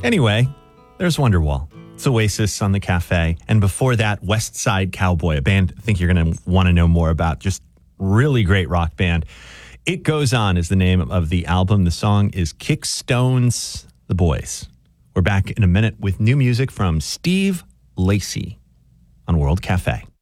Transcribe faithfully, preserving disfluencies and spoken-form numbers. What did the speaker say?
Anyway, there's Wonderwall. It's Oasis on the Cafe. And before that, West Side Cowboy, a band I think you're going to want to know more about. Just really great rock band. It Goes On is the name of the album. The song is Kickstone's The Boys. We're back in a minute with new music from Steve Lacy on World Cafe.